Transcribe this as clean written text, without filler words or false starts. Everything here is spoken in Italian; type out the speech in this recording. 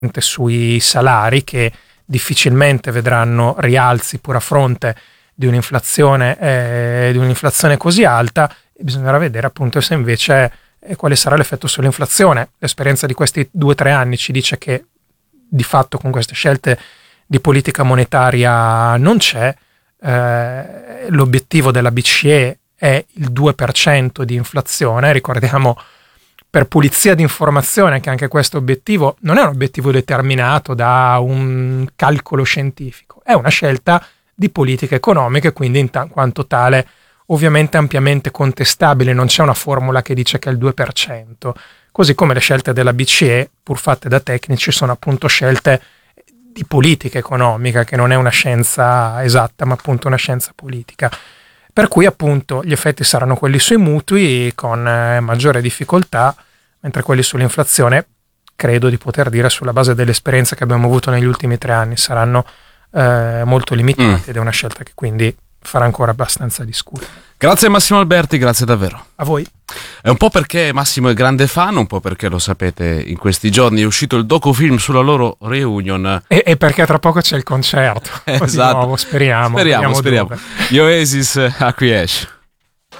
sui salari, che difficilmente vedranno rialzi pur a fronte di un'inflazione così alta. E bisognerà vedere appunto se invece quale sarà l'effetto sull'inflazione. L'esperienza di questi 2-3 anni ci dice che di fatto con queste scelte di politica monetaria non c'è. L'obiettivo della BCE è il 2% di inflazione, ricordiamo, per pulizia di informazione, che anche questo obiettivo non è un obiettivo determinato da un calcolo scientifico, è una scelta di politica economica e quindi in quanto tale ovviamente ampiamente contestabile. Non c'è una formula che dice che è il 2%, così come le scelte della BCE, pur fatte da tecnici, sono appunto scelte di politica economica, che non è una scienza esatta, ma appunto una scienza politica. Per cui appunto gli effetti saranno quelli sui mutui con maggiore difficoltà, mentre quelli sull'inflazione, credo di poter dire sulla base dell'esperienza che abbiamo avuto negli ultimi 3 anni, saranno molto limitati ed è una scelta che quindi farà ancora abbastanza discutere. Grazie Massimo Alberti, grazie davvero. A voi. È un po' perché Massimo è grande fan, un po' perché lo sapete, in questi giorni è uscito il docufilm sulla loro reunion. E perché tra poco c'è il concerto. Esatto. Di nuovo, speriamo. Gli Oasis a Kiev.